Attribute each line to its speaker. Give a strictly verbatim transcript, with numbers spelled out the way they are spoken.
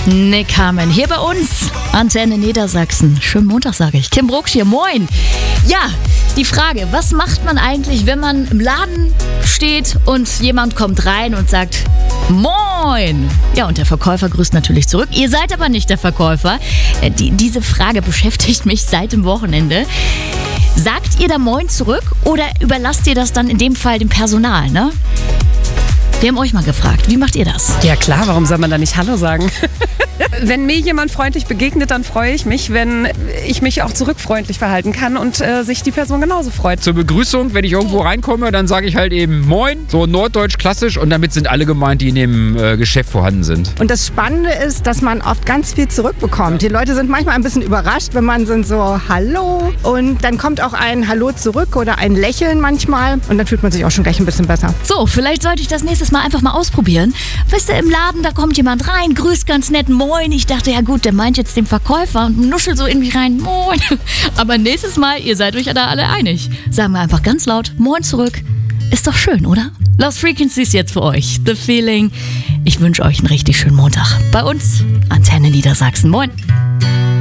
Speaker 1: Ne, Carmen, hier bei uns, Antenne Niedersachsen. Schönen Montag, sage ich. Kim Brucksch hier, moin. Ja, die Frage, was macht man eigentlich, wenn man im Laden steht und jemand kommt rein und sagt, moin. Ja, und der Verkäufer grüßt natürlich zurück. Ihr seid aber nicht der Verkäufer. Die, diese Frage beschäftigt mich seit dem Wochenende. Sagt ihr da moin zurück oder überlasst ihr das dann in dem Fall dem Personal, ne? Wir haben euch mal gefragt, wie macht ihr das?
Speaker 2: Ja klar, warum soll man da nicht Hallo sagen? Wenn mir jemand freundlich begegnet, dann freue ich mich, wenn ich mich auch zurückfreundlich verhalten kann und äh, sich die Person genauso freut.
Speaker 3: Zur Begrüßung, wenn ich irgendwo reinkomme, dann sage ich halt eben Moin, so norddeutsch klassisch, und damit sind alle gemeint, die in dem äh, Geschäft vorhanden sind.
Speaker 4: Und das Spannende ist, dass man oft ganz viel zurückbekommt. Die Leute sind manchmal ein bisschen überrascht, wenn man sind so Hallo, und dann kommt auch ein Hallo zurück oder ein Lächeln manchmal und dann fühlt man sich auch schon gleich ein bisschen besser.
Speaker 1: So, vielleicht sollte ich das nächstes Mal einfach mal ausprobieren. Weißt du, im Laden, da kommt jemand rein, grüßt ganz nett, moin. Ich dachte, ja gut, der meint jetzt den Verkäufer und nuschelt so in mich rein, moin. Aber nächstes Mal, ihr seid euch ja da alle einig. Sagen wir einfach ganz laut, moin zurück. Ist doch schön, oder? Lost Frequencies jetzt für euch. The Feeling. Ich wünsche euch einen richtig schönen Montag. Bei uns, Antenne Niedersachsen. Moin.